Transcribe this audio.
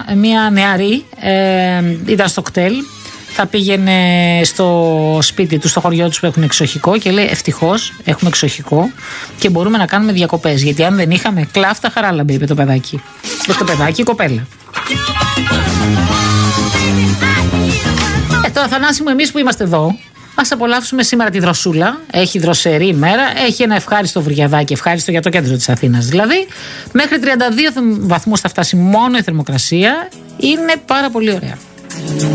μια νεαρή, ήταν στο κτέλ. Θα πήγαινε στο σπίτι του, στο χωριό του που έχουν εξοχικό και λέει: ευτυχώς έχουμε εξοχικό και μπορούμε να κάνουμε διακοπές. Γιατί αν δεν είχαμε, κλάφτα χαράλαμπε, είπε το παιδάκι. Το παιδάκι, η κοπέλα. Τώρα, Θανάση μου, εμείς που είμαστε εδώ, ας απολαύσουμε σήμερα τη δροσούλα. Έχει δροσερή ημέρα, έχει ένα ευχάριστο βριαδάκι, ευχάριστο για το κέντρο της Αθήνας. Δηλαδή, μέχρι 32 βαθμούς θα φτάσει μόνο η θερμοκρασία. Είναι πάρα πολύ ωραία.